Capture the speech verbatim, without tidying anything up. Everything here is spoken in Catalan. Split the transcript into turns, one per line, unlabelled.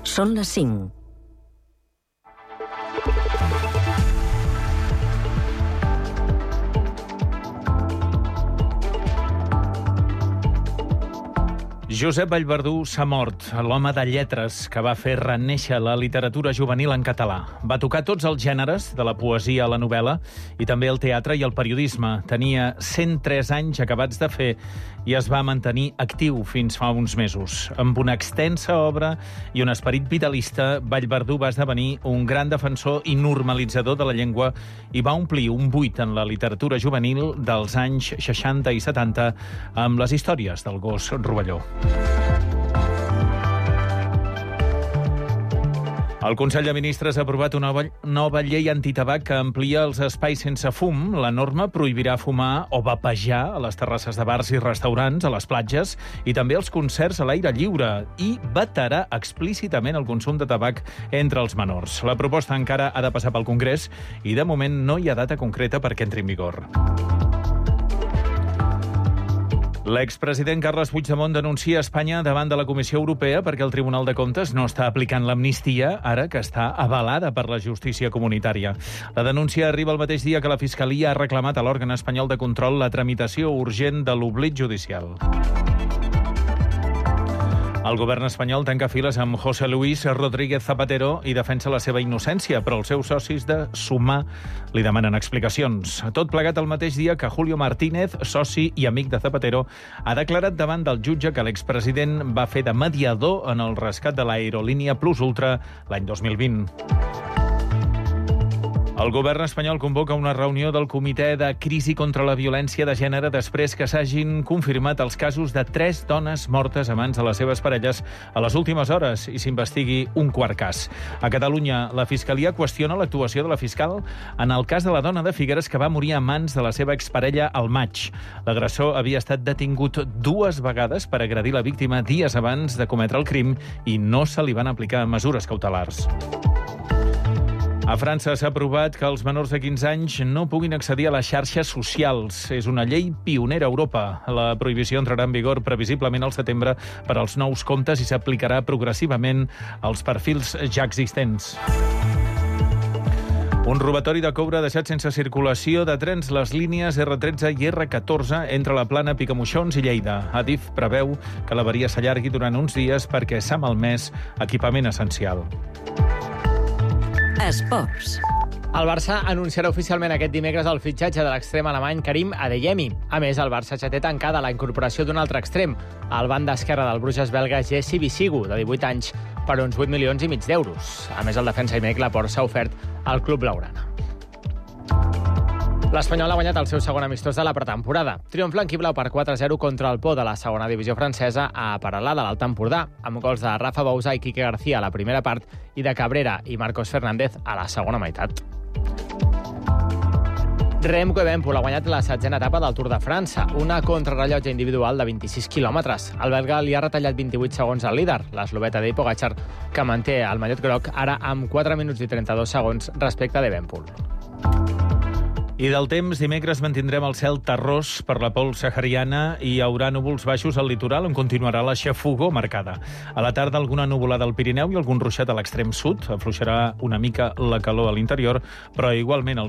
Són les cinc.
Josep Vallverdú s'ha mort, l'home de lletres que va fer renéixer la literatura juvenil en català. Va tocar tots els gèneres, de la poesia a la novel·la, i també el teatre i el periodisme. Tenia cent tres anys acabats de fer i es va mantenir actiu fins fa uns mesos. Amb una extensa obra i un esperit vitalista, Vallverdú va esdevenir un gran defensor i normalitzador de la llengua i va omplir un buit en la literatura juvenil dels anys seixanta i setanta amb les històries del gos Rovelló. El Consell de Ministres ha aprovat una nova, nova llei antitabac que amplia els espais sense fum. La norma prohibirà fumar o vapejar a les terrasses de bars i restaurants, a les platges i també als concerts a l'aire lliure i vetarà explícitament el consum de tabac entre els menors. La proposta encara ha de passar pel Congrés i de moment no hi ha data concreta perquè entri en vigor. L'expresident Carles Puigdemont denuncia Espanya davant de la Comissió Europea perquè el Tribunal de Comptes no està aplicant l'amnistia, ara que està avalada per la justícia comunitària. La denúncia arriba el mateix dia que la Fiscalia ha reclamat a l'òrgan espanyol de control la tramitació urgent de l'oblit judicial. El govern espanyol tanca files amb José Luis Rodríguez Zapatero i defensa la seva innocència, però els seus socis de Sumar li demanen explicacions. Tot plegat el mateix dia que Julio Martínez, soci i amic de Zapatero, ha declarat davant del jutge que l'expresident va fer de mediador en el rescat de l'aerolínia Plus Ultra l'any dos mil vint. El govern espanyol convoca una reunió del Comitè de Crisi contra la Violència de Gènere després que s'hagin confirmat els casos de tres dones mortes a mans de les seves parelles a les últimes hores i s'investigui un quart cas. A Catalunya, la Fiscalia qüestiona l'actuació de la fiscal en el cas de la dona de Figueres que va morir a mans de la seva exparella al maig. L'agressor havia estat detingut dues vegades per agredir la víctima dies abans de cometre el crim i no se li van aplicar mesures cautelars. A França s'ha aprovat que els menors de quinze anys no puguin accedir a les xarxes socials. És una llei pionera a Europa. La prohibició entrarà en vigor previsiblement al setembre per als nous comptes i s'aplicarà progressivament als perfils ja existents. Un robatori de coure ha deixat sense circulació de trens les línies erre tretze i erre catorze entre la Plana, Picamoixons i Lleida. Adif preveu que l'avaria s'allargui durant uns dies perquè s'ha malmès equipament essencial.
Esports.
El Barça anunciarà oficialment aquest dimecres el fitxatge de l'extrem alemany Karim Adeyemi. A més, el Barça ja té tancada la incorporació d'un altre extrem, el banda esquerre del Bruges belga Jesse Bisigu, de divuit anys, per uns vuit milions i mig d'euros. A més, el defensa Aimé Laporte s'ha ofert al club blaugrana. L'Espanyol ha guanyat el seu segon amistós de la pretemporada. Triomf blanquiblau per quatre a zero contra el Pau de la segona divisió francesa a Paralà de l'Alt Empordà, amb gols de Rafa Bauzá i Quique García a la primera part i de Cabrera i Marcos Fernández a la segona meitat. Remco Evenepoel ha guanyat la setzena etapa del Tour de França, una contrarrellotge individual de vint-i-sis quilòmetres. El belga li ha retallat vint-i-vuit segons al líder, l'eslovè Tadej Pogačar, que manté el mallot groc ara amb quatre minuts i trenta-dos segons respecte d'Evenepoel.
I del temps, dimecres mantindrem el cel terrós per la pols sahariana i hi haurà núvols baixos al litoral on continuarà la xafogor marcada. A la tarda alguna nuvolada al Pirineu i algun ruixat a l'extrem sud. Afluixarà una mica la calor a l'interior, però igualment el